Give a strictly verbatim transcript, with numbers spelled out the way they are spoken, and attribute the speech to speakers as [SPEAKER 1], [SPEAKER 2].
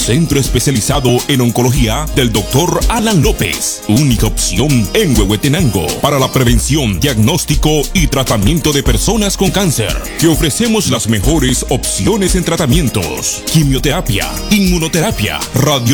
[SPEAKER 1] centro especializado en oncología del doctor Alan López. Única opción en Huehuetenango para la prevención, diagnóstico y tratamiento de personas con cáncer. Te ofrecemos las mejores opciones en tratamientos: quimioterapia, inmunoterapia, radio